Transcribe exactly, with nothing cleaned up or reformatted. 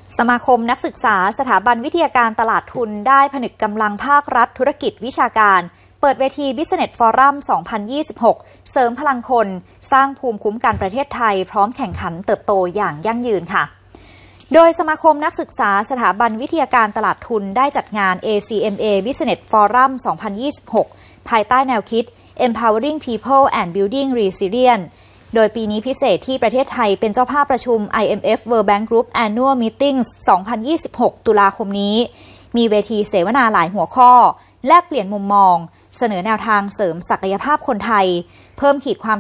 สมาคมนักศึกษาสถาบันวิทยาการตลาดทุนได้ผนึกกำลังภาครัฐธุรกิจวิชาการเปิดเวที Business Forum สองพันยี่สิบหก เสริมพลังคนสร้างภูมิคุ้มกันประเทศไทยพร้อมแข่งขันเติบโตอย่างยั่งยืนค่ะโดยสมาคมนักศึกษาสถาบันวิทยาการตลาดทุนได้จัดงาน เอ ซี เอ็ม เอ Business Forum สองพันยี่สิบหก ภายใต้แนวคิด Empowering People and Building Resilience โดยปีนี้พิเศษที่ประเทศไทยเป็นเจ้าภาพประชุม ไอ เอ็ม เอฟ World Bank Group Annual Meetings สองพันยี่สิบหก ตุลาคมนี้มีเวทีเสวนาหลายหัวข้อแลกเปลี่ยนมุมมองเสนอแนวทางเสริมศักยภาพคนไทยเพิ่มขีดความ